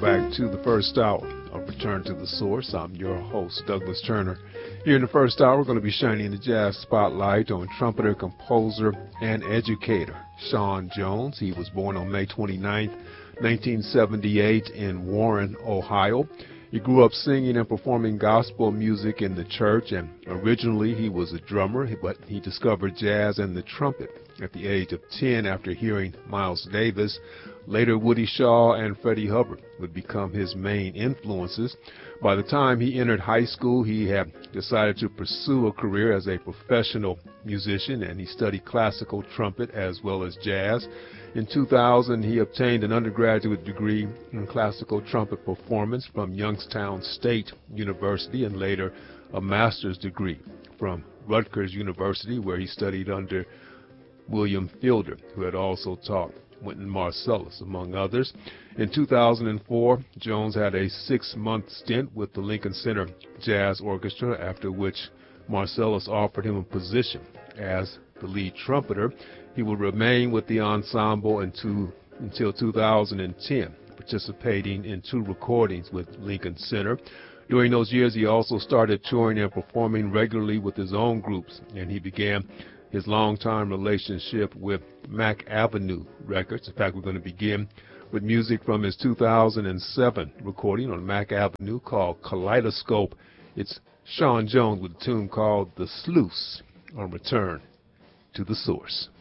back to the first hour of Return to the Source. I'm your host, Douglas Turner. Here in the first hour, we're going to be shining the jazz spotlight on trumpeter, composer, and educator Sean Jones. He was born on May 29, 1978 in Warren, Ohio. He grew up singing and performing gospel music in the church, and originally he was a drummer, but he discovered jazz and the trumpet at the age of 10 after hearing Miles Davis. Later, Woody Shaw and Freddie Hubbard would become his main influences. By the time he entered high school, he had decided to pursue a career as a professional musician, and he studied classical trumpet as well as jazz. In 2000, he obtained an undergraduate degree in classical trumpet performance from Youngstown State University and later a master's degree from Rutgers University, where he studied under William Fielder, who had also taught Wynton Marsalis, among others. In 2004, Jones had a 6-month stint with the Lincoln Center Jazz Orchestra, after which Marsalis offered him a position as the lead trumpeter. He would remain with the ensemble until 2010, participating in 2 recordings with Lincoln Center. During those years, he also started touring and performing regularly with his own groups, and he began his long-time relationship with Mack Avenue Records. In fact, we're going to begin with music from his 2007 recording on Mack Avenue called Kaleidoscope. It's Sean Jones with a tune called The Sluice on Return to the Source.